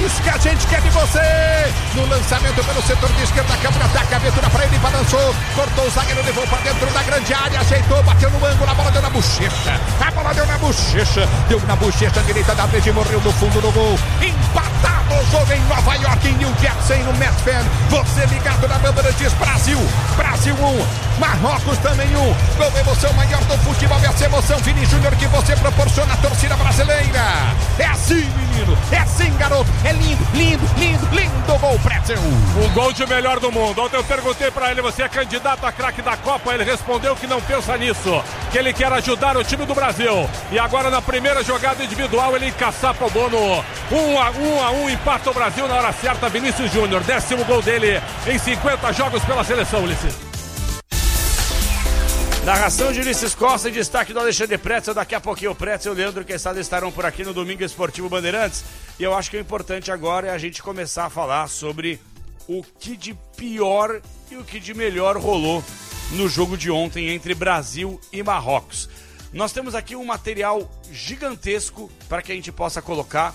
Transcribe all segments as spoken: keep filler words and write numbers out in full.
isso que a gente quer de você. No lançamento pelo setor de esquerda, a câmera ataca, abertura para ele, balançou, cortou o zagueiro, levou para dentro da grande área, ajeitou, bateu no ângulo, a bola deu na bochecha, a bola deu na bochecha, deu na bochecha direita da rede, morreu no fundo do gol. Empatado o jogo em Nova York, em New Jersey, no Metfan. Você ligado na Bandeirantes, Brasil, Brasil um, Marrocos também um. Gol emoção maior do futebol, essa emoção, Vini Júnior, que você proporciona à torcida brasileira. É assim, menino, é assim, garoto, é lindo, lindo, lindo, lindo gol, Pretzel. O gol de melhor do mundo. Ontem eu perguntei pra ele, você é candidato a craque da Copa? Ele respondeu que não pensa nisso, que ele quer ajudar o time do Brasil. E agora na primeira jogada individual ele encaçapa o Bono. Um a um, a um, empata o Brasil na hora certa. Vinícius Júnior, décimo gol dele em cinquenta jogos pela seleção, Ulisses. Narração de Ulisses Costa e destaque do Alexandre Pretzel. Daqui a pouquinho o Pretzel e o Leandro Quesada estarão por aqui no Domingo Esportivo Bandeirantes. E eu acho que o importante agora é a gente começar a falar sobre o que de pior e o que de melhor rolou no jogo de ontem entre Brasil e Marrocos. Nós temos aqui um material gigantesco para que a gente possa colocar.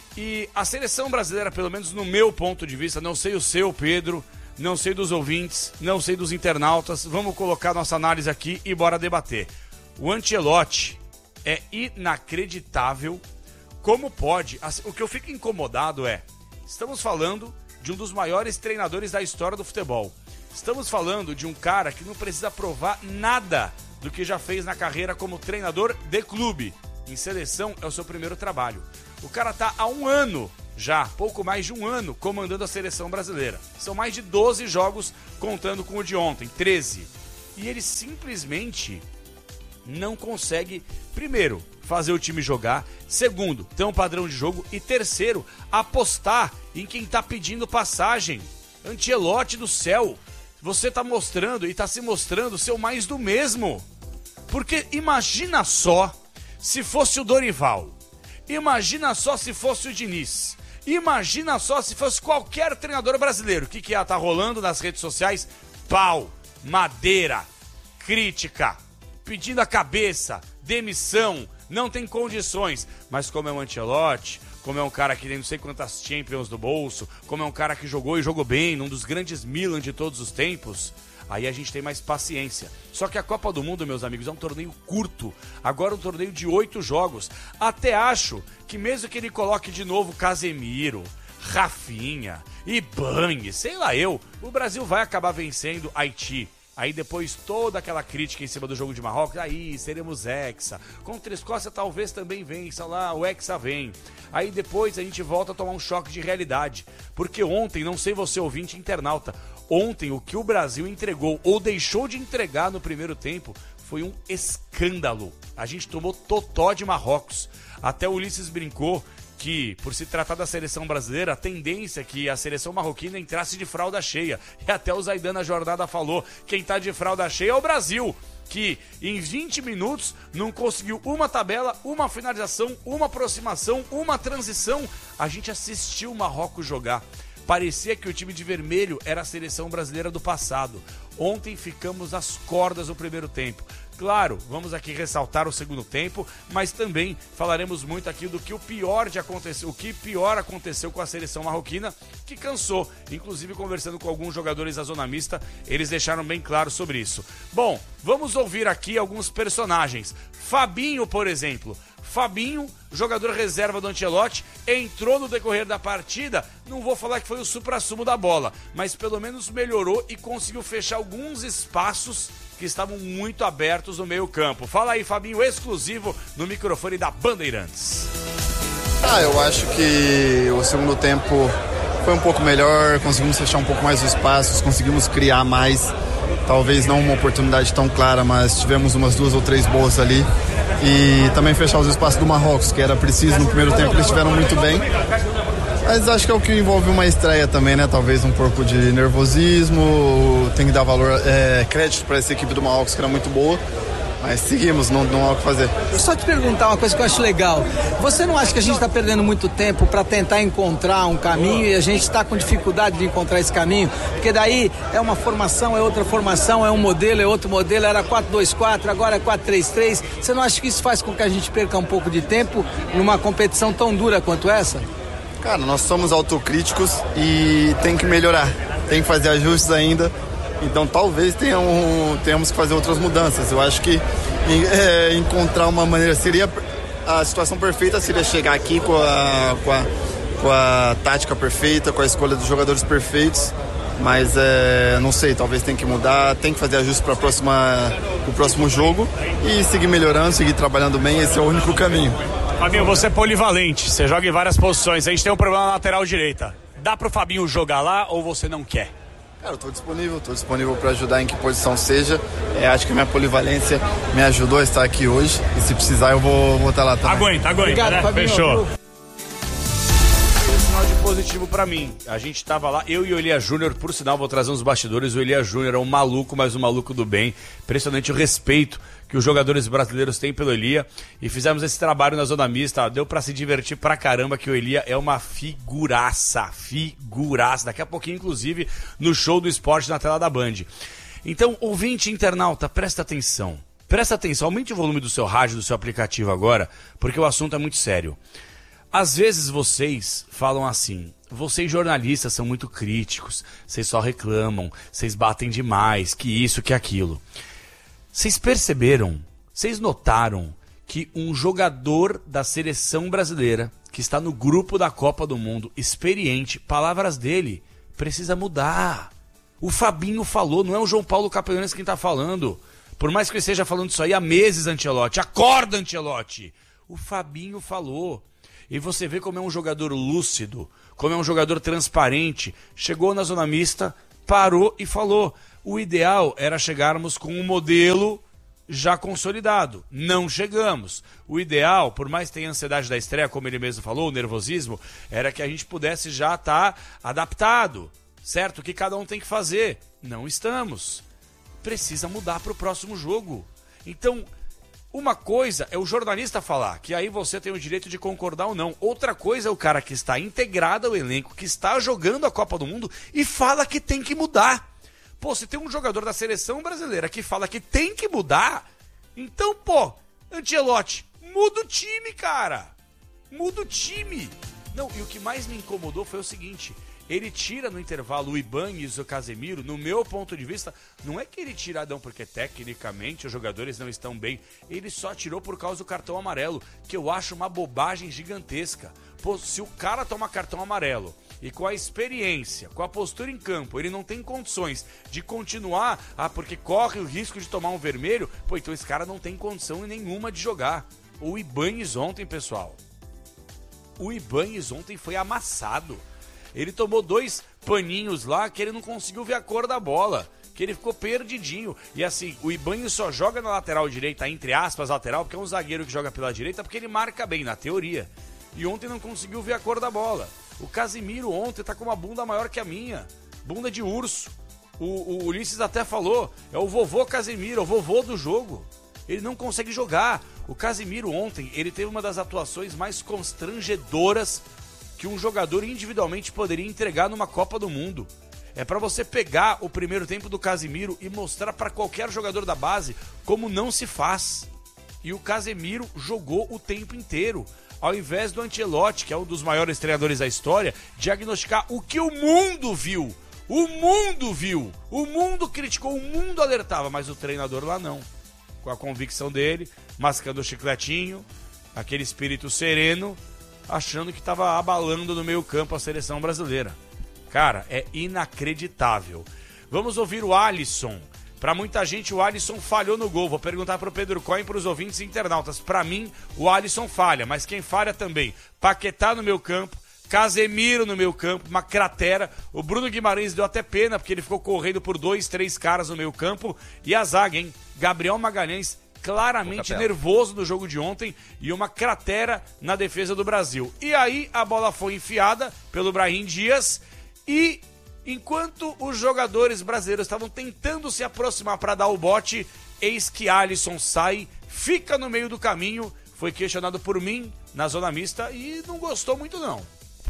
E a seleção brasileira, pelo menos no meu ponto de vista, não sei o seu, Pedro, não sei dos ouvintes, não sei dos internautas, vamos colocar nossa análise aqui e bora debater. O Ancelotti é inacreditável. Como pode? Assim, o que eu fico incomodado é, estamos falando de um dos maiores treinadores da história do futebol. Estamos falando de um cara que não precisa provar nada do que já fez na carreira como treinador de clube. Em seleção é o seu primeiro trabalho. O cara tá há um ano já, pouco mais de um ano, comandando a seleção brasileira. São mais de doze jogos, contando com o de ontem, treze. E ele simplesmente não consegue, primeiro, fazer o time jogar, segundo, ter um padrão de jogo e terceiro, apostar em quem tá pedindo passagem. Ancelotti do céu, você tá mostrando e tá se mostrando ser o mais do mesmo. Porque imagina só se fosse o Dorival, imagina só se fosse o Diniz, imagina só se fosse qualquer treinador brasileiro. O que que ia tá rolando nas redes sociais? Pau, madeira, crítica, pedindo a cabeça, demissão, não tem condições. Mas como é um Ancelotti, como é um cara que tem não sei quantas Champions do bolso, como é um cara que jogou e jogou bem num dos grandes Milan de todos os tempos, aí a gente tem mais paciência. Só que a Copa do Mundo, meus amigos, é um torneio curto. Agora um torneio de oito jogos. Até acho que mesmo que ele coloque de novo Casemiro, Rafinha, Ibanez, sei lá eu, o Brasil vai acabar vencendo Haiti. Aí depois toda aquela crítica em cima do jogo de Marrocos, aí seremos hexa. Contra a Escócia talvez também vença lá, o hexa vem. Aí depois a gente volta a tomar um choque de realidade. Porque ontem, não sei você ouvinte internauta, ontem o que o Brasil entregou ou deixou de entregar no primeiro tempo foi um escândalo. A gente tomou totó de Marrocos. Até o Ulisses brincou que, por se tratar da seleção brasileira, a tendência é que a seleção marroquina entrasse de fralda cheia. E até o Zaidan na jornada falou, quem tá de fralda cheia é o Brasil, que em vinte minutos não conseguiu uma tabela, uma finalização, uma aproximação, uma transição. A gente assistiu o Marrocos jogar. Parecia que o time de vermelho era a seleção brasileira do passado. Ontem ficamos às cordas no primeiro tempo. Claro, vamos aqui ressaltar o segundo tempo, mas também falaremos muito aqui do que o pior de acontecer, o que pior aconteceu com a seleção marroquina, que cansou. Inclusive, conversando com alguns jogadores da zona mista, eles deixaram bem claro sobre isso. Bom, vamos ouvir aqui alguns personagens. Fabinho, por exemplo. Fabinho, jogador reserva do Ancelotti, entrou no decorrer da partida, não vou falar que foi o suprassumo da bola, mas pelo menos melhorou e conseguiu fechar alguns espaços que estavam muito abertos no meio campo. Fala aí, Fabinho, exclusivo no microfone da Bandeirantes. Ah, eu acho que o segundo tempo foi um pouco melhor, conseguimos fechar um pouco mais os espaços, conseguimos criar mais, talvez não uma oportunidade tão clara, mas tivemos umas duas ou três boas ali. E também fechar os espaços do Marrocos, que era preciso no primeiro tempo, eles estiveram muito bem. Mas acho que é o que envolve uma estreia também, né? Talvez um pouco de nervosismo, tem que dar valor, é, crédito para essa equipe do Marrocos, que era muito boa. Mas seguimos, não, não há o que fazer. Só te perguntar uma coisa que eu acho legal. Você não acha que a gente está perdendo muito tempo para tentar encontrar um caminho e a gente está com dificuldade de encontrar esse caminho? Porque daí é uma formação, é outra formação, é um modelo, é outro modelo, era quatro dois quatro, agora é quatro três três. Você não acha que isso faz com que a gente perca um pouco de tempo numa competição tão dura quanto essa? Cara, nós somos autocríticos e tem que melhorar, tem que fazer ajustes ainda. Então talvez tenham, tenhamos que fazer outras mudanças. Eu acho que é, encontrar uma maneira, seria a situação perfeita seria chegar aqui com a, com a, com a tática perfeita, com a escolha dos jogadores perfeitos, mas é, não sei, talvez tenha que mudar, tem que fazer ajustes para o próximo jogo e seguir melhorando, seguir trabalhando bem, esse é o único caminho. Fabinho, você é polivalente, você joga em várias posições, a gente tem um problema na lateral direita. Dá pro Fabinho jogar lá ou você não quer? Cara, eu tô disponível, tô disponível para ajudar em que posição seja. É, acho que a minha polivalência me ajudou a estar aqui hoje. E se precisar, eu vou, vou estar lá também. Aguenta, aguenta, Obrigado, né? Fabinho. Fechou. Sinal de positivo pra mim. A gente tava lá, eu e o Elias Júnior, por sinal, vou trazer uns bastidores. O Elias Júnior é um maluco, mas um maluco do bem. Impressionante o respeito que os jogadores brasileiros têm pelo Elia. E fizemos esse trabalho na Zona Mista. Deu pra se divertir pra caramba, que o Elia é uma figuraça. Figuraça. Daqui a pouquinho, inclusive, no Show do Esporte na tela da Band. Então, ouvinte internauta, presta atenção. Presta atenção, aumente o volume do seu rádio, do seu aplicativo agora, porque o assunto é muito sério. Às vezes vocês falam assim, vocês jornalistas são muito críticos, vocês só reclamam, vocês batem demais, que isso, que aquilo. Vocês perceberam, vocês notaram que um jogador da seleção brasileira, que está no grupo da Copa do Mundo, experiente, palavras dele, precisa mudar. O Fabinho falou, não é o João Paulo Capelães quem está falando. Por mais que eu esteja falando isso aí há meses, Ancelotti, acorda, Ancelotti. O Fabinho falou. E você vê como é um jogador lúcido, como é um jogador transparente. Chegou na Zona Mista, parou e falou. O ideal era chegarmos com um modelo já consolidado. Não chegamos. O ideal, por mais que tenha ansiedade da estreia, como ele mesmo falou, o nervosismo, era que a gente pudesse já estar adaptado, certo? O que cada um tem que fazer. Não estamos. Precisa mudar para o próximo jogo. Então, uma coisa é o jornalista falar, que aí você tem o direito de concordar ou não. Outra coisa é o cara que está integrado ao elenco, que está jogando a Copa do Mundo e fala que tem que mudar. Pô, se tem um jogador da seleção brasileira que fala que tem que mudar, então, pô, Ancelotti, muda o time, cara. Muda o time. Não, e o que mais me incomodou foi o seguinte, ele tira no intervalo o Ibañez e o Casemiro, no meu ponto de vista, não é que ele tira Adão porque tecnicamente os jogadores não estão bem, ele só tirou por causa do cartão amarelo, que eu acho uma bobagem gigantesca. Pô, se o cara toma cartão amarelo e com a experiência, com a postura em campo, ele não tem condições de continuar, ah, porque corre o risco de tomar um vermelho, pô, então esse cara não tem condição nenhuma de jogar. O Ibañez ontem, pessoal, o Ibañez ontem foi amassado. Ele tomou dois paninhos lá que ele não conseguiu ver a cor da bola, que ele ficou perdidinho. E assim, o Ibañez só joga na lateral direita, entre aspas, lateral, porque é um zagueiro que joga pela direita, porque ele marca bem, na teoria. E ontem não conseguiu ver a cor da bola. O Casemiro ontem tá com uma bunda maior que a minha, bunda de urso. O, o Ulisses até falou, é o vovô Casemiro, é o vovô do jogo. Ele não consegue jogar. O Casemiro ontem, ele teve uma das atuações mais constrangedoras que um jogador individualmente poderia entregar numa Copa do Mundo. É pra você pegar o primeiro tempo do Casemiro e mostrar pra qualquer jogador da base como não se faz. E o Casemiro jogou o tempo inteiro, ao invés do Ancelotti, que é um dos maiores treinadores da história, diagnosticar o que o mundo viu. O mundo viu, o mundo criticou, o mundo alertava, mas o treinador lá não. Com a convicção dele, mascando o chicletinho, aquele espírito sereno, achando que estava abalando no meio campo a seleção brasileira. Cara, é inacreditável. Vamos ouvir o Alisson. Para muita gente, o Alisson falhou no gol. Vou perguntar para o Pedro Cohen e para os ouvintes internautas. Para mim, o Alisson falha, mas quem falha também? Paquetá no meu campo, Casemiro no meu campo, uma cratera. O Bruno Guimarães deu até pena, porque ele ficou correndo por dois, três caras no meu campo. E a zaga, hein? Gabriel Magalhães, claramente nervoso no jogo de ontem e uma cratera na defesa do Brasil. E aí a bola foi enfiada pelo Brahim Dias e enquanto os jogadores brasileiros estavam tentando se aproximar para dar o bote, eis que Alisson sai, fica no meio do caminho, foi questionado por mim na Zona Mista e não gostou muito não.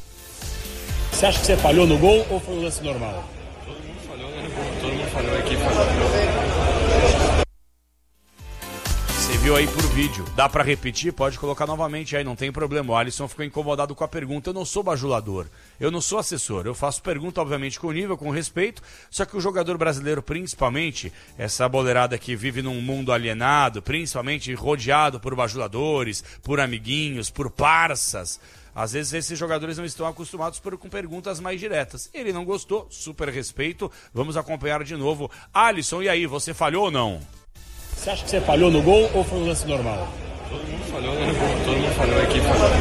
Você acha que você falhou no gol ou foi um lance normal? Todo mundo falhou, né? Todo mundo falhou, a equipe falhou. Você viu viu aí por vídeo. Dá pra repetir? Pode colocar novamente aí, não tem problema. O Alisson ficou incomodado com a pergunta. Eu não sou bajulador, eu não sou assessor. Eu faço pergunta, obviamente, com nível, com respeito. Só que o jogador brasileiro, principalmente, essa boleirada que vive num mundo alienado, principalmente rodeado por bajuladores, por amiguinhos, por parças. Às vezes esses jogadores não estão acostumados por, com perguntas mais diretas. Ele não gostou, super respeito. Vamos acompanhar de novo. Alisson, e aí, você falhou ou não? Você acha que você falhou no gol ou foi um lance normal? Todo mundo falhou no gol, todo mundo falhou, a equipe falhou.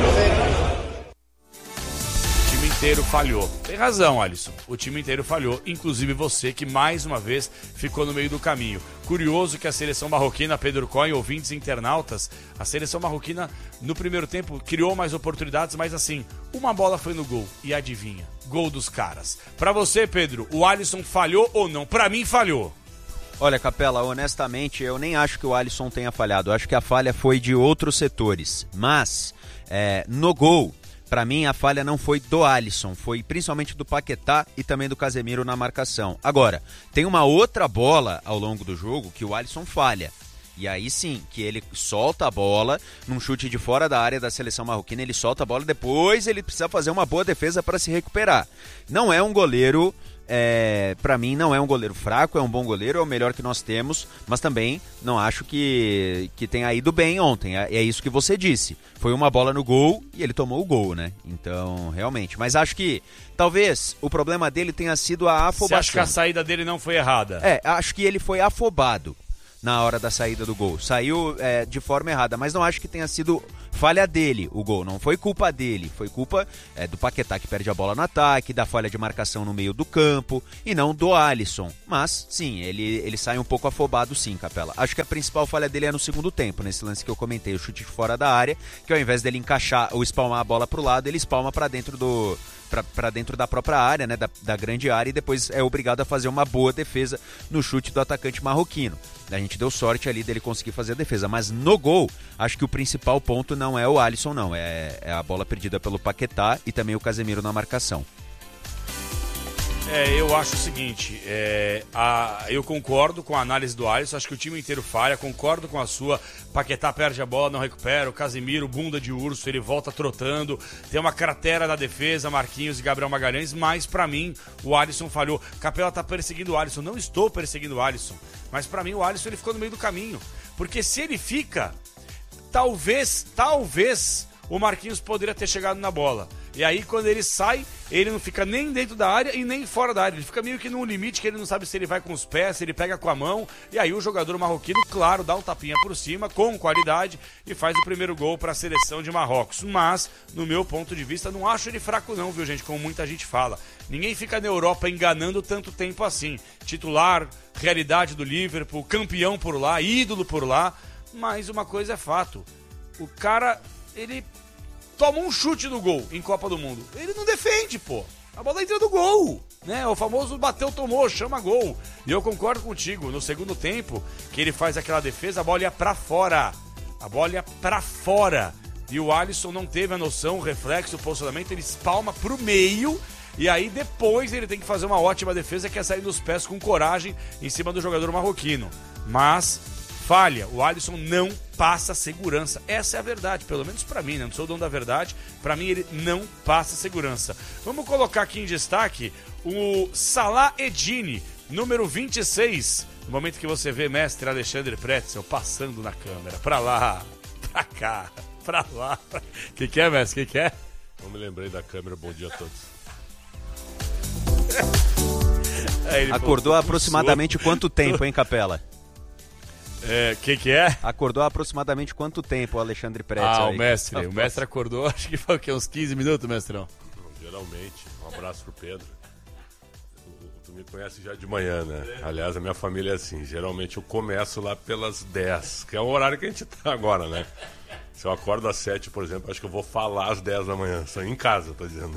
O time inteiro falhou. Tem razão, Alisson. O time inteiro falhou, inclusive você, que mais uma vez ficou no meio do caminho. Curioso que a seleção marroquina, Pedro Cohen, ouvintes e internautas, a seleção marroquina, no primeiro tempo, criou mais oportunidades, mas assim, uma bola foi no gol. E adivinha? Gol dos caras. Pra você, Pedro, o Alisson falhou ou não? Pra mim, falhou. Olha, Capela, honestamente, eu nem acho que o Alisson tenha falhado. Eu acho que a falha foi de outros setores. Mas, é, no gol, pra mim, a falha não foi do Alisson. Foi principalmente do Paquetá e também do Casemiro na marcação. Agora, tem uma outra bola ao longo do jogo que o Alisson falha. E aí sim, que ele solta a bola num chute de fora da área da seleção marroquina. Ele solta a bola, depois ele precisa fazer uma boa defesa para se recuperar. Não é um goleiro... É, para mim não é um goleiro fraco, é um bom goleiro, é o melhor que nós temos, mas também não acho que, que tenha ido bem ontem, é, é isso que você disse, foi uma bola no gol e ele tomou o gol, né, então realmente, mas acho que talvez o problema dele tenha sido a afobação. Você acha que a saída dele não foi errada? É, acho que ele foi afobado na hora da saída do gol, saiu é, de forma errada, mas não acho que tenha sido falha dele o gol, não foi culpa dele, foi culpa é, do Paquetá que perde a bola no ataque, da falha de marcação no meio do campo e não do Alisson, mas sim, ele, ele sai um pouco afobado sim, Capela. Acho que a principal falha dele é no segundo tempo, nesse lance que eu comentei, o chute fora da área, que ao invés dele encaixar ou espalmar a bola pro lado, ele espalma para dentro do... para dentro da própria área, né, da, da grande área, e depois é obrigado a fazer uma boa defesa no chute do atacante marroquino. A gente deu sorte ali dele conseguir fazer a defesa, mas no gol, acho que o principal ponto não é o Alisson, não, é, é a bola perdida pelo Paquetá e também o Casemiro na marcação. É, eu acho o seguinte, é, a, eu concordo com a análise do Alisson, acho que o time inteiro falha, concordo com a sua, Paquetá perde a bola, não recupera, o Casemiro, bunda de urso, ele volta trotando, tem uma cratera na defesa, Marquinhos e Gabriel Magalhães, mas pra mim o Alisson falhou. Capela tá perseguindo o Alisson, não estou perseguindo o Alisson, mas pra mim o Alisson ele ficou no meio do caminho, porque se ele fica, talvez, talvez o Marquinhos poderia ter chegado na bola. E aí, quando ele sai, ele não fica nem dentro da área e nem fora da área. Ele fica meio que num limite que ele não sabe se ele vai com os pés, se ele pega com a mão. E aí o jogador marroquino, claro, dá um tapinha por cima, com qualidade, e faz o primeiro gol para a seleção de Marrocos. Mas, no meu ponto de vista, não acho ele fraco não, viu, gente? Como muita gente fala. Ninguém fica na Europa enganando tanto tempo assim. Titular, realidade do Liverpool, campeão por lá, ídolo por lá. Mas uma coisa é fato. O cara, ele... toma um chute no gol em Copa do Mundo. Ele não defende, pô. A bola entra no gol, né? O famoso bateu, tomou, chama gol. E eu concordo contigo. No segundo tempo, que ele faz aquela defesa, a bola ia pra fora. A bola ia pra fora. E o Alisson não teve a noção, o reflexo, o posicionamento. Ele espalma pro meio. E aí depois ele tem que fazer uma ótima defesa, que é sair dos pés com coragem em cima do jogador marroquino. Mas... falha, o Alisson não passa segurança. Essa é a verdade, pelo menos pra mim, né? Não sou o dono da verdade. Pra mim, ele não passa segurança. Vamos colocar aqui em destaque o Salah Eddine, número vinte e seis. No momento que você vê mestre Alexandre Pretzel passando na câmera. Pra lá, pra cá, pra lá. O que, que é, mestre? O que, que é? Não me lembrei da câmera. Bom dia a todos. Aí, acordou há aproximadamente quanto tempo, hein, Capela? É, que que é? Acordou há aproximadamente quanto tempo o Alexandre Pretzel? Ah, aí, o mestre. O mestre acordou, acho que foi o quê? Uns quinze minutos, mestrão? Geralmente. Um abraço pro Pedro. Tu, tu me conhece já de manhã, né? Aliás, a minha família é assim. Geralmente eu começo lá pelas dez, que é o horário que a gente tá agora, né? Se eu acordo às sete, por exemplo, acho que eu vou falar às dez da manhã. Só em casa, tô dizendo.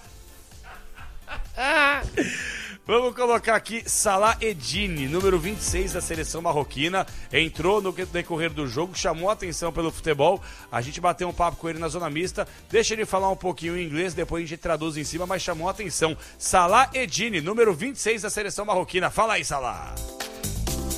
Vamos colocar aqui Salah Eddine, número vinte e seis da seleção marroquina. Entrou no decorrer do jogo, chamou a atenção pelo futebol. A gente bateu um papo com ele na zona mista. Deixa ele falar um pouquinho em inglês, depois a gente traduz em cima, mas chamou a atenção. Salah Eddine, número vinte e seis da seleção marroquina. Fala aí, Salah.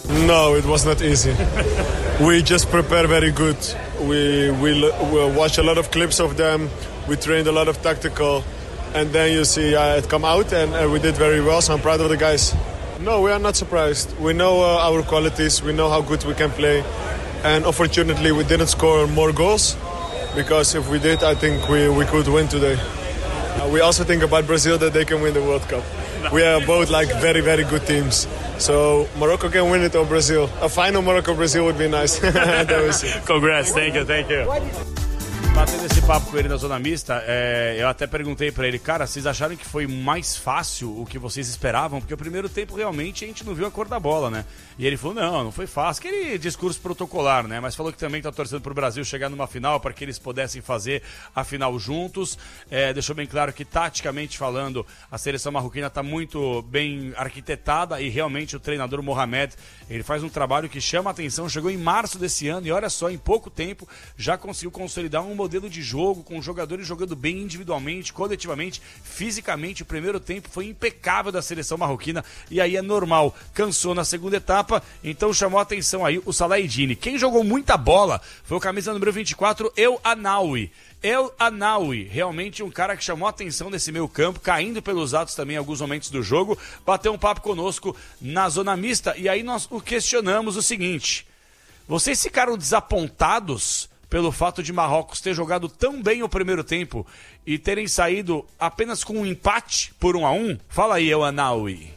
No, it was not easy. We just prepare very good. We, we we watch a lot of clips of them. We trained a lot of tactical, and then you see uh, it come out, and uh, we did very well. So I'm proud of the guys. No, we are not surprised. We know uh, our qualities. We know how good we can play, and unfortunately, we didn't score more goals. Because if we did, I think we, we could win today. Uh, we also think about Brazil, that they can win the World Cup. We are both like very, very good teams. So Morocco can win it or Brazil. A final Morocco-Brazil would be nice. Congrats, thank you, thank you. Batendo esse papo com ele na zona mista, é, eu até perguntei pra ele, cara, vocês acharam que foi mais fácil o que vocês esperavam? Porque o primeiro tempo realmente a gente não viu a cor da bola, né? E ele falou, não, não foi fácil. Aquele discurso protocolar, né? Mas falou que também tá torcendo pro Brasil chegar numa final para que eles pudessem fazer a final juntos. É, deixou bem claro que, taticamente falando, a seleção marroquina tá muito bem arquitetada e realmente o treinador Mohamed, ele faz um trabalho que chama a atenção. Chegou em março desse ano e olha só, em pouco tempo já conseguiu consolidar um modelo de jogo com jogadores jogando bem individualmente, coletivamente, fisicamente. O primeiro tempo foi impecável da seleção marroquina e aí é normal. Cansou na segunda etapa, então chamou a atenção aí o Salah Eddine. Quem jogou muita bola foi o camisa número vinte e quatro, El Anaoui. El Anaoui, realmente um cara que chamou a atenção nesse meio campo, caindo pelos atos também em alguns momentos do jogo, bateu um papo conosco na zona mista e aí nós o questionamos o seguinte: vocês ficaram desapontados pelo fato de Marrocos ter jogado tão bem o primeiro tempo e terem saído apenas com um empate por um a um? Fala aí, El Anaoui.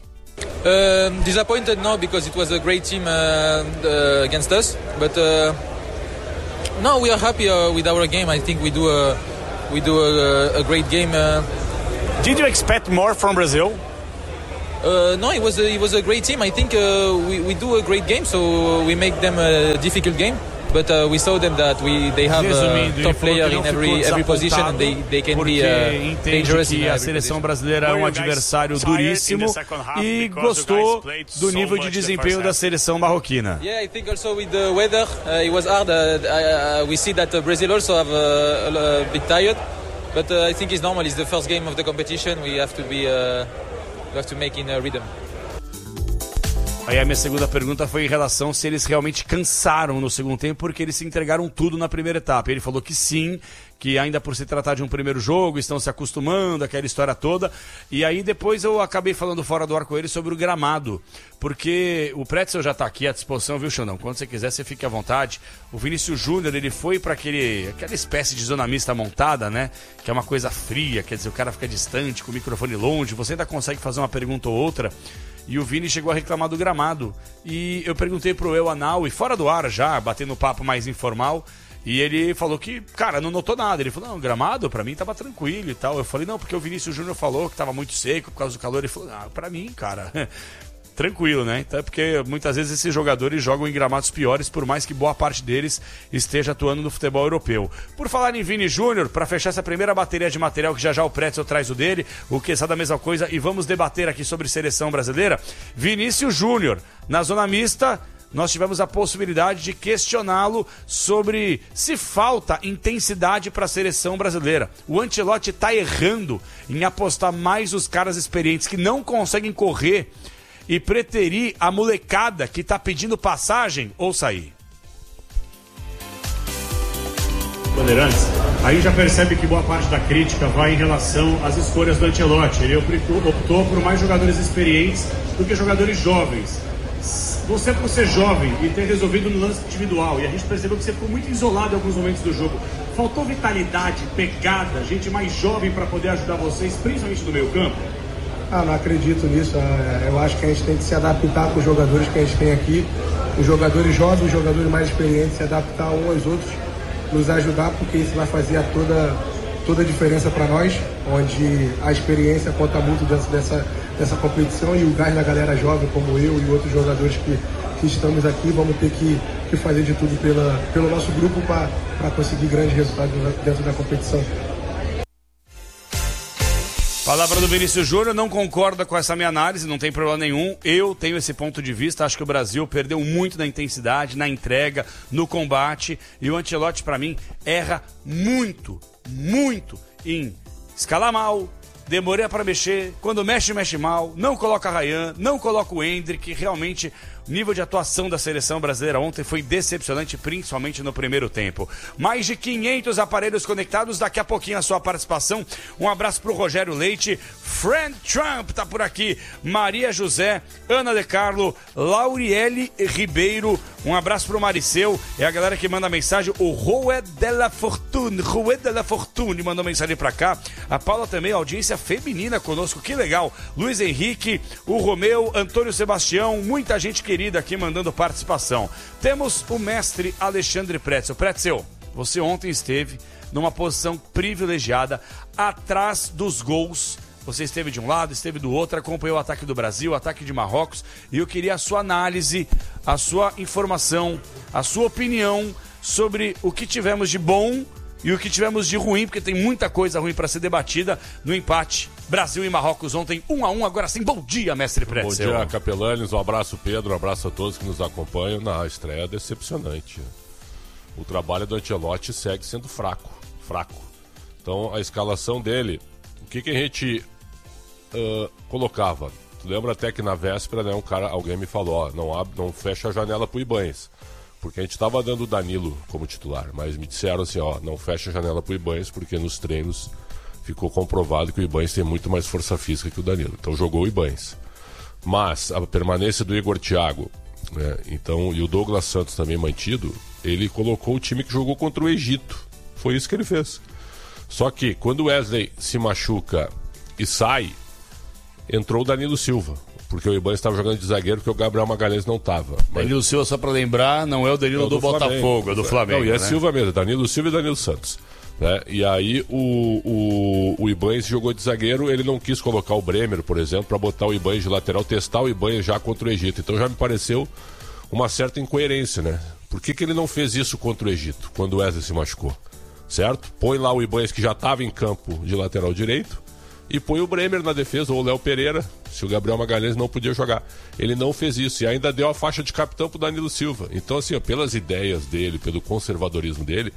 Uh, disappointed no, because it was a great team uh, uh, against us, but uh, no, we are happy uh, with our game. I think we do a we do a, a great game. Uh, Did you expect more from Brazil? Uh, no, it was a, it was a great team. I think uh, we we do a great game, so we make them a difficult game. But uh, we saw them that we they have a top player in every every position and they they can be uh, dangerous. Que a seleção brasileira é um adversário duríssimo e gostou do nível de desempenho da seleção marroquina. Yeah, I think also with the weather uh, it was hard. Uh, uh, we see that uh, Brazil also have uh, a, a bit tired, but uh, I think it's normal. It's the first game of the competition. We have to be uh, we have to make in a rhythm. Aí a minha segunda pergunta foi em relação se eles realmente cansaram no segundo tempo, porque eles se entregaram tudo na primeira etapa. Ele falou que sim, que ainda por se tratar de um primeiro jogo, estão se acostumando, aquela história toda. E aí depois eu acabei falando fora do ar com ele sobre o gramado, porque o Pretzel já está aqui à disposição, viu, Xandão? Quando você quiser, você fique à vontade. O Vinícius Júnior, ele foi para aquele aquela espécie de zona mista montada, né? Que é uma coisa fria, quer dizer, o cara fica distante, com o microfone longe, você ainda consegue fazer uma pergunta ou outra. E o Vini chegou a reclamar do gramado. E eu perguntei pro El Anaoui, fora do ar já, batendo um papo mais informal, e ele falou que, cara, não notou nada. Ele falou, não, o gramado pra mim tava tranquilo e tal. Eu falei, não, porque o Vinícius Júnior falou que tava muito seco por causa do calor. Ele falou, ah, pra mim, cara, tranquilo, né? Então é porque muitas vezes esses jogadores jogam em gramados piores, por mais que boa parte deles esteja atuando no futebol europeu. Por falar em Vini Júnior, para fechar essa primeira bateria de material, que já já o Pretzel traz o dele, o que da mesma coisa, e vamos debater aqui sobre seleção brasileira. Vinícius Júnior, na zona mista, nós tivemos a possibilidade de questioná-lo sobre se falta intensidade para a seleção brasileira. O Ancelotti está errando em apostar mais os caras experientes que não conseguem correr e preterir a molecada que está pedindo passagem ou sair. Bandeirantes, aí já percebe que boa parte da crítica vai em relação às escolhas do Ancelotti. Ele optou por mais jogadores experientes do que jogadores jovens. Você, por ser jovem e ter resolvido no lance individual, e a gente percebeu que você ficou muito isolado em alguns momentos do jogo, faltou vitalidade, pegada, gente mais jovem para poder ajudar vocês, principalmente no meio campo? Ah, não acredito nisso. Eu acho que a gente tem que se adaptar com os jogadores que a gente tem aqui. Os jogadores jovens, os jogadores mais experientes, se adaptar uns aos outros, nos ajudar, porque isso vai fazer toda, toda a diferença para nós, onde a experiência conta muito dentro dessa, dessa competição, e o gás da galera jovem, como eu e outros jogadores que, que estamos aqui, vamos ter que, que fazer de tudo pela, pelo nosso grupo para conseguir grandes resultados dentro da competição. Palavra do Vinícius Júnior, não concorda com essa minha análise, não tem problema nenhum. Eu tenho esse ponto de vista, acho que o Brasil perdeu muito na intensidade, na entrega, no combate. E o Ancelotti, para mim, erra muito, muito em escalar mal, demorei para mexer, quando mexe, mexe mal, não coloca Ryan, não coloca o Endrick, realmente o nível de atuação da seleção brasileira ontem foi decepcionante, principalmente no primeiro tempo. Mais de quinhentos aparelhos conectados, daqui a pouquinho a sua participação. Um abraço pro Rogério Leite, Friend Trump tá por aqui, Maria José, Ana De Carlo, Lauriele Ribeiro, um abraço pro Mariceu, é a galera que manda mensagem, o Rue de la Fortune, Rue de la Fortune mandou mensagem pra cá, a Paula também, audiência feminina conosco, que legal, Luiz Henrique, o Romeu, Antônio Sebastião, muita gente querida aqui mandando participação. Temos o mestre Alexandre Pretzel. Pretzel, você ontem esteve numa posição privilegiada, atrás dos gols. Você esteve de um lado, esteve do outro, acompanhou o ataque do Brasil, o ataque de Marrocos, e eu queria a sua análise, a sua informação, a sua opinião sobre o que tivemos de bom e o que tivemos de ruim, porque tem muita coisa ruim para ser debatida no empate Brasil e Marrocos ontem, um a um. Agora sim, bom dia, mestre Pretzel. Bom dia, Capelanes, um abraço, Pedro, um abraço a todos que nos acompanham. Na estreia decepcionante. O trabalho do Ancelotti segue sendo fraco, fraco. Então, a escalação dele, o que, que a gente uh, colocava? Tu lembra até que na véspera, né, um cara, alguém me falou, ó, não, abre, não fecha a janela pro Ibanez. Porque a gente estava dando o Danilo como titular, mas me disseram assim, ó, não fecha a janela pro Ibanez, porque nos treinos ficou comprovado que o Ibanez tem muito mais força física que o Danilo. Então jogou o Ibanez. Mas a permanência do Igor Thiago, né, então, e o Douglas Santos também mantido, ele colocou o time que jogou contra o Egito. Foi isso que ele fez. Só que quando o Wesley se machuca e sai, entrou o Danilo Silva. Porque o Ibanez estava jogando de zagueiro, porque o Gabriel Magalhães não estava. Mas... Danilo Silva, só para lembrar, não é o Danilo é do, do Botafogo, é do Flamengo. Não, e é né? Silva mesmo, Danilo Silva e Danilo Santos. Né? E aí o, o, o Ibanez jogou de zagueiro, ele não quis colocar o Bremer, por exemplo, para botar o Ibanez de lateral, testar o Ibanez já contra o Egito. Então já me pareceu uma certa incoerência, né? Por que, que ele não fez isso contra o Egito, quando o Wesley se machucou? Certo? Põe lá o Ibanez que já estava em campo de lateral direito, e põe o Bremer na defesa, ou o Léo Pereira, se o Gabriel Magalhães não podia jogar. Ele não fez isso, e ainda deu a faixa de capitão pro Danilo Silva. Então, assim, ó, pelas ideias dele, pelo conservadorismo dele,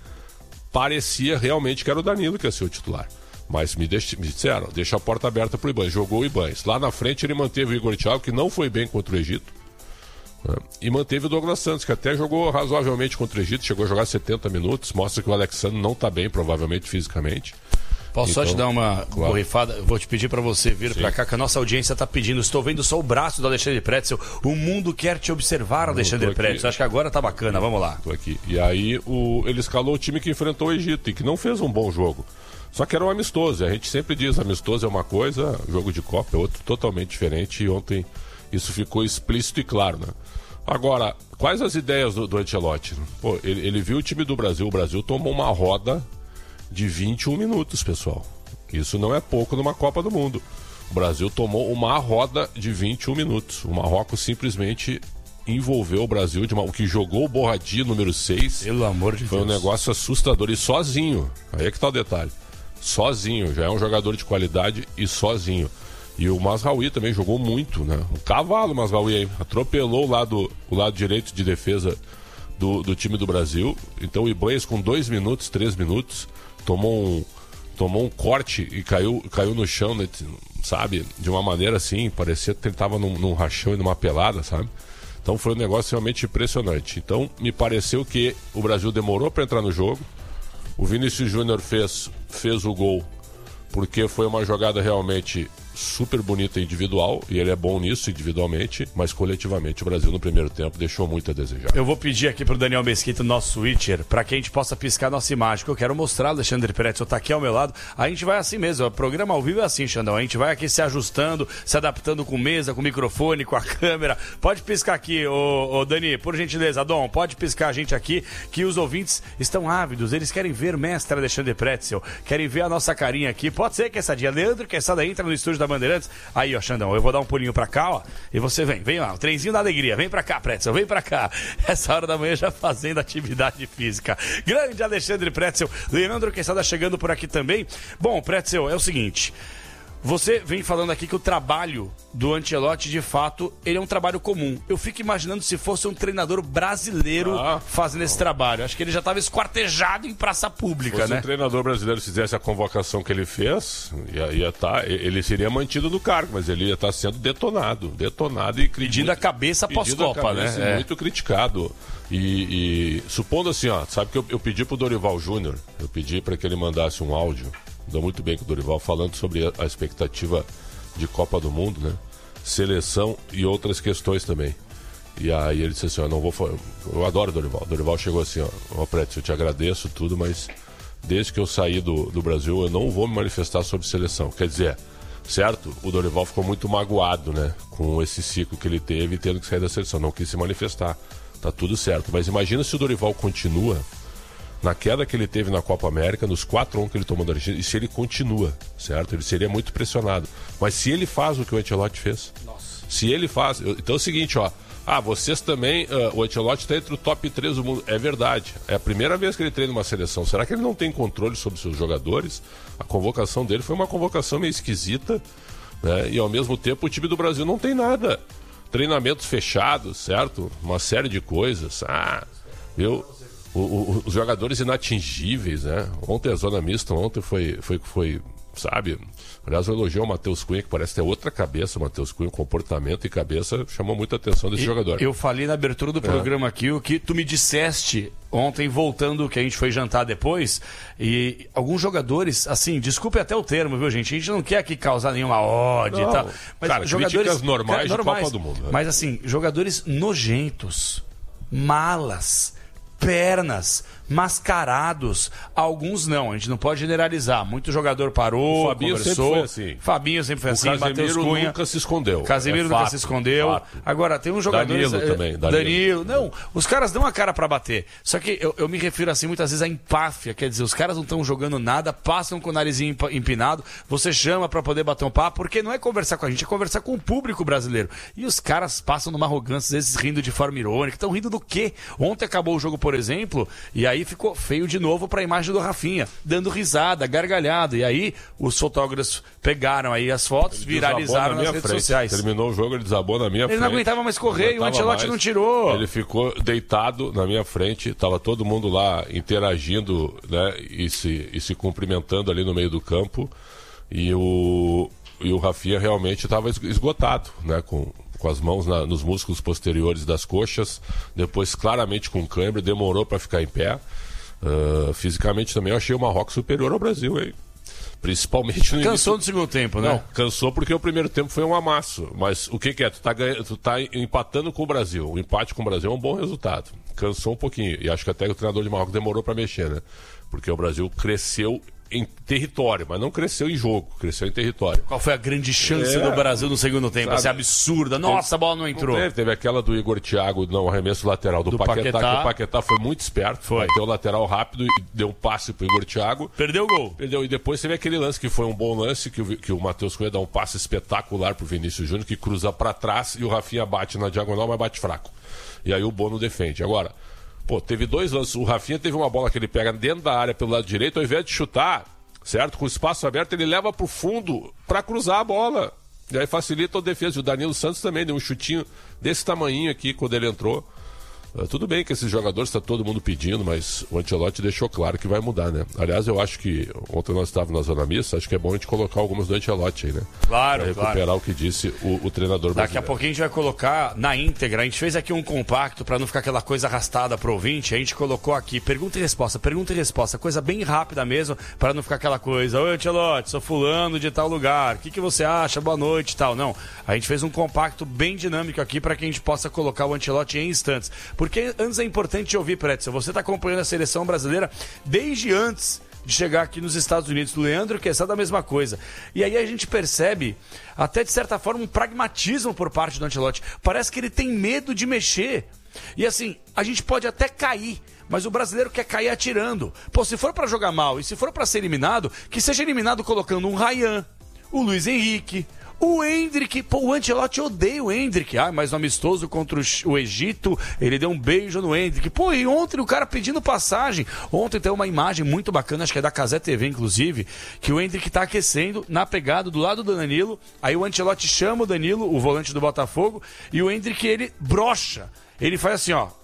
parecia realmente que era o Danilo que ia ser o titular. Mas me, deix... me disseram, deixa a porta aberta pro Ibanez. Jogou o Ibanez. Lá na frente ele manteve o Igor Thiago, que não foi bem contra o Egito, né? E manteve o Douglas Santos, que até jogou razoavelmente contra o Egito, chegou a jogar setenta minutos, mostra que o Alexandre não tá bem, provavelmente, fisicamente. Posso então, só te dar uma claro. borrifada? Vou te pedir para você vir para cá, que a nossa audiência está pedindo. Estou vendo só o braço do Alexandre Pretzel. O mundo quer te observar, Alexandre Pretzel. Acho que agora tá bacana, vamos lá. Tô aqui. E aí o, ele escalou o time que enfrentou o Egito e que não fez um bom jogo. Só que era um amistoso. A gente sempre diz, amistoso é uma coisa, jogo de Copa é outro totalmente diferente. E ontem isso ficou explícito e claro, né? Agora, quais as ideias do, do Ancelotti? Pô, ele, ele viu o time do Brasil. O Brasil tomou uma roda de vinte e um minutos, pessoal. Isso não é pouco numa Copa do Mundo. O Brasil tomou uma roda de vinte e um minutos. O Marrocos simplesmente envolveu o Brasil de uma... O que jogou o Borradi, número seis. Pelo amor de foi Deus. Um negócio assustador. E sozinho. Aí é que tá o detalhe. Sozinho. Já é um jogador de qualidade e sozinho. E o Mazraoui também jogou muito, né? Um cavalo, Mazraoui aí. Atropelou o lado, o lado direito de defesa do, do time do Brasil. Então o Ibanez com dois minutos, três minutos... Tomou um, tomou um corte e caiu, caiu no chão, né, sabe? De uma maneira assim, parecia que ele estava num, num rachão e numa pelada, sabe? Então foi um negócio realmente impressionante. Então me pareceu que o Brasil demorou para entrar no jogo. O Vinícius Júnior fez, fez o gol porque foi uma jogada realmente super bonita individual, e ele é bom nisso individualmente, mas coletivamente o Brasil no primeiro tempo deixou muito a desejar. Eu vou pedir aqui pro Daniel Mesquita, nosso switcher, para que a gente possa piscar nossa imagem, que eu quero mostrar. Alexandre Pretzel tá aqui ao meu lado. A gente vai assim mesmo, o programa ao vivo é assim, Xandão, a gente vai aqui se ajustando, se adaptando com mesa, com microfone, com a câmera. Pode piscar aqui, ô, ô Dani, por gentileza. Dom, pode piscar a gente aqui, que os ouvintes estão ávidos, eles querem ver mestre Alexandre Pretzel, querem ver a nossa carinha aqui. Pode ser que essa dia, Leandro Quesada entra no estúdio da Bandeirantes. Aí, ó, Xandão, eu vou dar um pulinho pra cá, ó, e você vem, vem lá, o trenzinho da alegria, vem pra cá, Pretzel, vem pra cá. Essa hora da manhã já fazendo atividade física. Grande Alexandre Pretzel, Leandro Quesada chegando por aqui também. Bom, Pretzel, é o seguinte, Você vem falando aqui que o trabalho do Ancelotti, de fato, ele é um trabalho comum. Eu fico imaginando se fosse um treinador brasileiro ah, fazendo esse trabalho. Acho que ele já estava esquartejado em praça pública, se né? Se um treinador brasileiro fizesse a convocação que ele fez, ia, ia tá, ele seria mantido no cargo, mas ele ia estar tá sendo detonado. Detonado e pedindo a cabeça pós-Copa, né? É. Muito criticado. E, e supondo assim, ó, sabe que eu, eu pedi pro Dorival Júnior, eu pedi para que ele mandasse um áudio. Deu muito bem com o Dorival, falando sobre a, a expectativa de Copa do Mundo, né? Seleção e outras questões também. E aí ele disse assim, ó, não vou... Eu adoro o Dorival. O Dorival chegou assim, ó, ó, Preto, eu te agradeço tudo, mas desde que eu saí do, do Brasil, eu não vou me manifestar sobre seleção. Quer dizer, certo? O Dorival ficou muito magoado, né? Com esse ciclo que ele teve, tendo que sair da seleção. Não quis se manifestar. Tá tudo certo. Mas imagina se o Dorival continua na queda que ele teve na Copa América, nos quatro a um que ele tomou da Argentina, e se ele continua, certo? Ele seria muito pressionado. Mas se ele faz o que o Ancelotti fez, Nossa. se ele faz... Então é o seguinte, ó, ah, vocês também, uh, o Ancelotti está entre o top três do mundo. É verdade, é a primeira vez que ele treina uma seleção. Será que ele não tem controle sobre seus jogadores? A convocação dele foi uma convocação meio esquisita, né? E ao mesmo tempo o time do Brasil não tem nada. Treinamentos fechados, certo? Uma série de coisas. Ah, eu... O, o, os jogadores inatingíveis, né? Ontem a zona mista, ontem foi, foi, foi sabe? Aliás, eu elogio o Matheus Cunha, que parece ter outra cabeça, o Matheus Cunha, comportamento e cabeça, chamou muita atenção desse e, jogador. Eu falei na abertura do programa é. aqui o que tu me disseste ontem, voltando, que a gente foi jantar depois, e alguns jogadores, assim, desculpe até o termo, viu, gente? A gente não quer aqui causar nenhuma ódio não, e tal. Mas cara, jogadores críticas normais, cara, normais de Copa do Mundo. Né? Mas assim, jogadores nojentos, malas, pernas, mascarados, alguns não, a gente não pode generalizar. Muito jogador parou, o Fabinho conversou. Sempre foi assim. Fabinho sempre foi o assim, Matheus Cunha nunca se escondeu. Casemiro é nunca fato, se escondeu. Fato. Agora, tem uns jogadores... Danilo também. Danilo. Danilo. Não, os caras dão a cara pra bater. Só que eu, eu me refiro assim muitas vezes à empáfia, quer dizer, os caras não estão jogando nada, passam com o narizinho empinado, você chama pra poder bater um papo, porque não é conversar com a gente, é conversar com o público brasileiro. E os caras passam numa arrogância, às vezes rindo de forma irônica. Estão rindo do quê? Ontem acabou o jogo, por exemplo, e aí ficou feio de novo para a imagem do Rafinha, dando risada, gargalhado. E aí os fotógrafos pegaram aí as fotos, ele viralizaram na nas redes frente. sociais. Terminou o jogo, ele desabou na minha ele frente. Ele não aguentava mais correr, o Ancelotti não tirou. Ele ficou deitado na minha frente, estava todo mundo lá interagindo, né, e se, e se cumprimentando ali no meio do campo. E o, e o Rafinha realmente estava esgotado, né, com... com as mãos na, nos músculos posteriores das coxas, depois claramente com cãibra, demorou para ficar em pé. Uh, fisicamente também eu achei o Marrocos superior ao Brasil, hein? Principalmente no Cansou início... no segundo tempo, né? Não, cansou porque o primeiro tempo foi um amasso. Mas o que, que é? Tu tá, ganha... tu tá empatando com o Brasil. O empate com o Brasil é um bom resultado. Cansou um pouquinho. E acho que até o treinador de Marrocos demorou para mexer, né? Porque o Brasil cresceu em território, mas não cresceu em jogo, cresceu em território. Qual foi a grande chance é, do Brasil no segundo tempo? Essa absurda. Nossa, a bola não entrou. Teve, teve aquela do Igor Thiago, não, arremesso lateral do, do Paquetá, Paquetá, que o Paquetá foi muito esperto, foi. Bateu o lateral rápido e deu um passe pro Igor Thiago. Perdeu o gol. Perdeu. E depois teve aquele lance que foi um bom lance, que o, que o Matheus Cunha dá um passe espetacular pro Vinícius Júnior, que cruza para trás e o Rafinha bate na diagonal, mas bate fraco. E aí o Bono defende. Agora, pô, teve dois lances. O Rafinha teve uma bola que ele pega dentro da área pelo lado direito, ao invés de chutar, certo? Com o espaço aberto, ele leva pro fundo para cruzar a bola. E aí facilita a defesa. E o Danilo Santos também deu um chutinho desse tamanhinho aqui quando ele entrou. Uh, tudo bem que esses jogadores está todo mundo pedindo, mas o Ancelotti deixou claro que vai mudar, né? Aliás, eu acho que ontem nós estávamos na zona mista, acho que é bom a gente colocar algumas do Ancelotti aí, né? Claro, pra recuperar claro. o que disse o, o treinador brasileiro. Daqui a pouquinho a gente vai colocar na íntegra. A gente fez aqui um compacto para não ficar aquela coisa arrastada pro ouvinte. A gente colocou aqui pergunta e resposta, pergunta e resposta, coisa bem rápida mesmo, para não ficar aquela coisa: oi, Ancelotti, sou fulano de tal lugar, o que, que você acha? Boa noite e tal. Não, a gente fez um compacto bem dinâmico aqui para que a gente possa colocar o Ancelotti em instantes. Porque antes é importante te ouvir, Pretzel. Você está acompanhando a seleção brasileira desde antes de chegar aqui nos Estados Unidos. O Leandro quer saber da mesma coisa. E aí a gente percebe, até de certa forma, um pragmatismo por parte do Ancelotti. Parece que ele tem medo de mexer. E assim, a gente pode até cair, mas o brasileiro quer cair atirando. Pô, se for para jogar mal e se for para ser eliminado, que seja eliminado colocando um Ryan, o Luiz Henrique, O Endrick, pô, o Ancelotti odeia o Endrick. Ah, mas no amistoso contra o Egito, ele deu um beijo no Endrick. Pô, e ontem o cara pedindo passagem. Ontem tem uma imagem muito bacana, acho que é da Cazé T V, inclusive, que o Endrick tá aquecendo na pegada do lado do Danilo. Aí o Ancelotti chama o Danilo, o volante do Botafogo, e o Endrick, ele brocha. Ele faz assim, ó.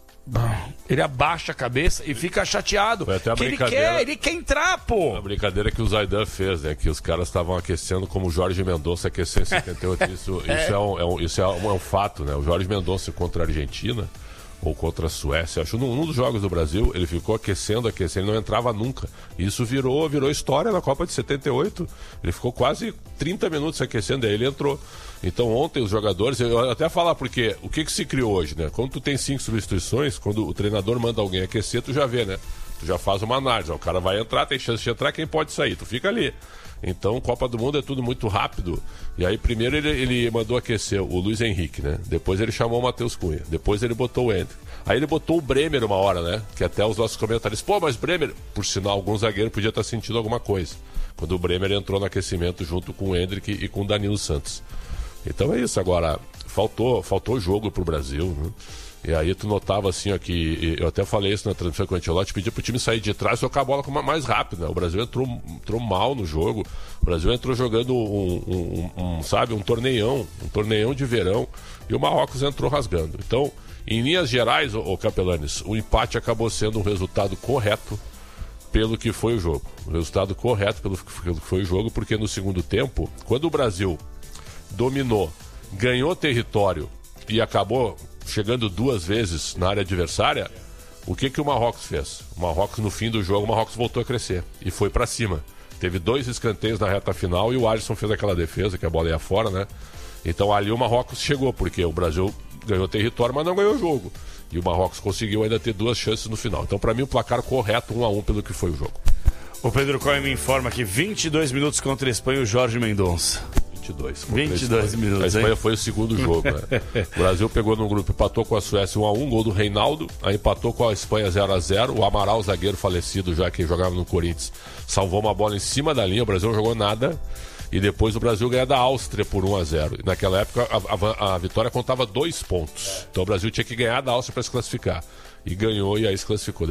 Ele abaixa a cabeça e fica chateado. Foi até a que ele brincadeira, quer, ele quer entrar, pô. A brincadeira que o Zaidan fez, né? Que os caras estavam aquecendo como o Jorge Mendonça aqueceu em setenta e oito. Isso, é. isso, é, um, é, um, isso é, um, é um fato, né? O Jorge Mendonça contra a Argentina ou contra a Suécia, acho que num, num dos jogos do Brasil, ele ficou aquecendo, aquecendo, ele não entrava nunca. Isso virou, virou história na Copa de setenta e oito. Ele ficou quase trinta minutos aquecendo, aí ele entrou. Então ontem os jogadores, eu até falar porque o que que se criou hoje, né? Quando tu tem cinco substituições, quando o treinador manda alguém aquecer, tu já vê, né? Tu já faz uma análise, ó, o cara vai entrar, tem chance de entrar, quem pode sair? Tu fica ali. Então Copa do Mundo é tudo muito rápido. E aí primeiro ele, ele mandou aquecer o Luiz Henrique, né? Depois ele chamou o Matheus Cunha, depois ele botou o Ender. Aí ele botou o Bremer uma hora, né? Que até os nossos comentários, pô, mas Bremer, por sinal, algum zagueiro podia estar sentindo alguma coisa. Quando o Bremer entrou no aquecimento junto com o Endrick e com o Danilo Santos. Então é isso, agora faltou, faltou jogo pro Brasil, né? E aí tu notava assim, ó, que eu até falei isso na transmissão com o Ancelotti, pedia pro time sair de trás e tocar a bola mais rápido, né? O Brasil entrou, entrou mal no jogo, o Brasil entrou jogando um, um, um, um, sabe, um torneião, um torneião de verão, e o Marrocos entrou rasgando. Então, em linhas gerais, ô, ô Capelanes, o empate acabou sendo um resultado correto pelo que foi o jogo. O resultado correto pelo, pelo que foi o jogo, porque no segundo tempo, quando o Brasil dominou, ganhou território e acabou chegando duas vezes na área adversária, o que que o Marrocos fez? O Marrocos, no fim do jogo, o Marrocos voltou a crescer e foi pra cima. Teve dois escanteios na reta final e o Alisson fez aquela defesa, que a bola ia fora, né? Então ali o Marrocos chegou, porque o Brasil ganhou território, mas não ganhou o jogo. E o Marrocos conseguiu ainda ter duas chances no final. Então, pra mim, o placar correto, um a um, pelo que foi o jogo. O Pedro Coelho me informa que vinte e dois minutos contra a Espanha, o Jorge Mendonça. vinte e dois. vinte e dois minutos, a Espanha hein? Foi o segundo jogo, né? O Brasil pegou no grupo, empatou com a Suécia um a um, gol do Reinaldo, aí empatou com a Espanha zero a zero, o Amaral, zagueiro falecido já, que jogava no Corinthians, salvou uma bola em cima da linha, o Brasil não jogou nada, e depois o Brasil ganhou da Áustria por um a zero. E naquela época a, a, a vitória contava dois pontos, então o Brasil tinha que ganhar da Áustria para se classificar, e ganhou e aí se classificou.